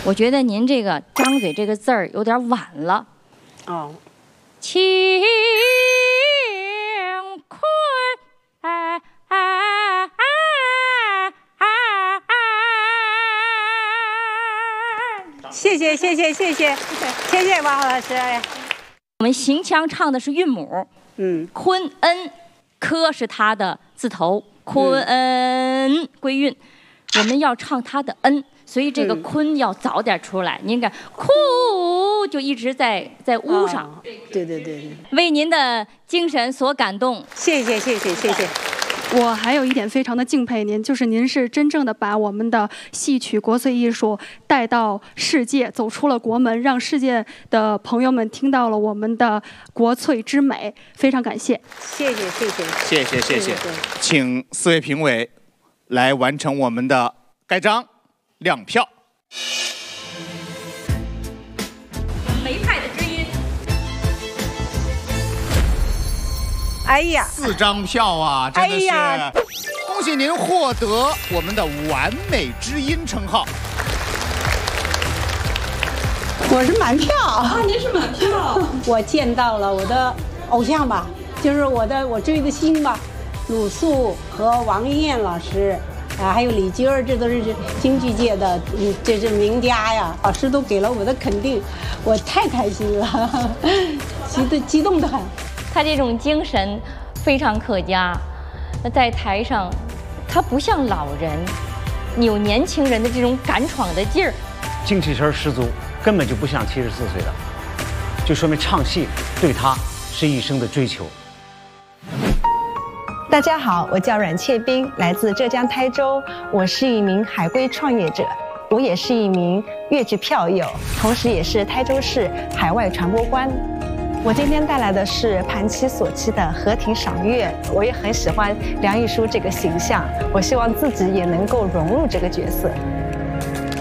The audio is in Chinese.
我觉得您这个张嘴这个字儿有点晚了。 哦， 乾坤， 谢谢王老师。 我们行腔唱的是韵母，坤恩，科是它的字头，坤恩归韵，我们要唱它的恩，所以这个坤要早点出来。您看，哭就一直在屋上。 对。 为您的精神所感动， 谢谢。 我还有一点非常的敬佩您，就是您是真正的把我们的戏曲国粹艺术带到世界，走出了国门，让世界的朋友们听到了我们的国粹之美，非常感谢。 谢谢。 请4位评委来完成我们的盖章亮票。 梅派的知音。 哎呀 ，4张票啊，真的是！恭喜您获得我们的完美知音称号。 我是满票啊，您是满票。 我见到了我的偶像吧，就是我追的星吧，鲁肃和王玉燕老师，还有李金儿，这都是京剧界的这是名家呀。老师都给了我的肯定，我太开心了，激动得很。 他这种精神非常可嘉，在台上，他不像老人，有年轻人的这种敢闯的劲儿， 精气神十足，根本就不像74岁的，就说明唱戏对他是一生的追求。 大家好，我叫阮切冰，来自浙江台州，我是一名海归创业者，我也是一名粤剧票友，同时也是台州市海外传播官。我今天带来的是盘棋所期的和庭赏月，我也很喜欢梁玉书这个形象，我希望自己也能够融入这个角色。